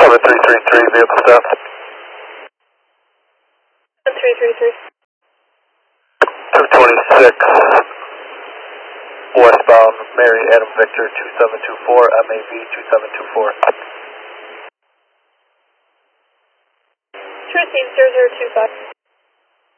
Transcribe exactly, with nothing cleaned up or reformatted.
seven three three three, vehicle stop. seven three three three. two twenty-six, westbound Mary Adam Victor two seven two four, M A V two seven two four. Receive zero zero two five.